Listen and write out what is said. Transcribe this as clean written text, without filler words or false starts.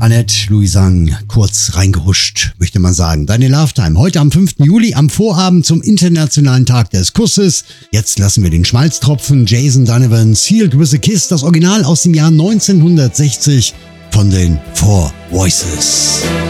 Annette Louisan, kurz reingehuscht, möchte man sagen. Deine Love Time, heute am 5. Juli, am Vorabend zum Internationalen Tag des Kusses. Jetzt lassen wir den Schmalz tropfen. Jason Donovan, Sealed with a Kiss, das Original aus dem Jahr 1960 von den Four Voices.